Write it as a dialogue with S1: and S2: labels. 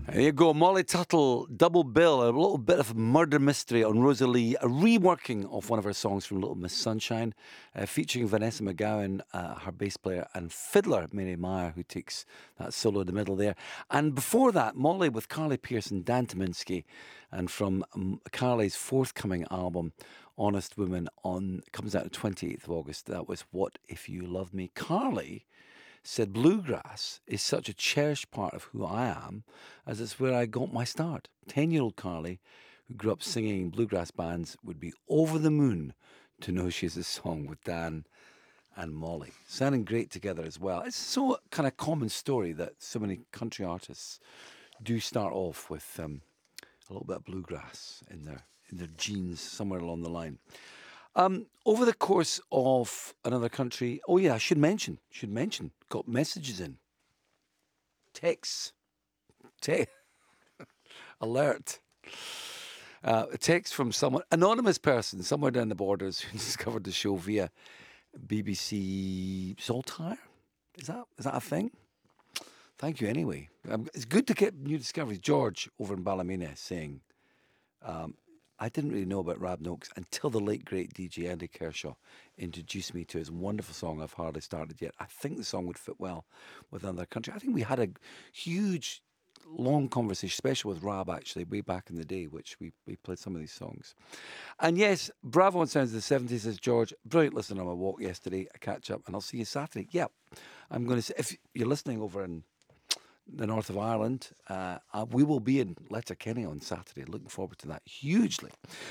S1: There you go, Molly Tuttle, double bill, a little bit of murder mystery on Rosalie, a reworking of one of her songs from Little Miss Sunshine, featuring Vanessa McGowan, her bass player, and fiddler Mary Meyer, who takes that solo in the middle there. And before that, Molly with Carly Pearce and Dan Tyminski, and from Carly's forthcoming album, Honest Woman, comes out on the 28th of August. That was What If You Loved Me. Carly said bluegrass is such a cherished part of who I am, as it's where I got my start. 10-year-old Carly, who grew up singing in bluegrass bands, would be over the moon to know she has a song with Dan and Molly. Sounding great together as well. It's so kind of common story that so many country artists do start off with a little bit of bluegrass in their genes somewhere along the line. Over the course of another country, oh yeah, I should mention, got messages in. Texts. Alert. A text from someone, anonymous person, somewhere down the borders who discovered the show via BBC Saltire. Is that a thing? Thank you anyway. It's good to get new discoveries. George over in Ballymena saying, I didn't really know about Rab Noakes until the late, great DJ Andy Kershaw introduced me to his wonderful song, I've Hardly Started Yet. I think the song would fit well with another country. I think we had a huge, long conversation, especially with Rab, actually, way back in the day, which we played some of these songs. And yes, Bravo on Sounds of the 70s, says George. Brilliant listening on my walk yesterday. I catch up, and I'll see you Saturday. Yep. I'm going to say, if you're listening over in the north of Ireland, we will be in Letterkenny on Saturday. Looking forward to that hugely.